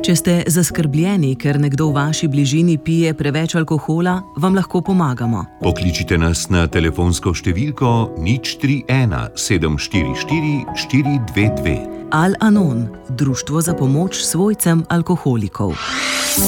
Če ste zaskrbljeni, ker nekdo v vaši bližini pije preveč alkohola, vam lahko pomagamo. Pokličite nas na telefonsko številko 031 744 422. Al-Anon, društvo za pomoč svojcem alkoholikov.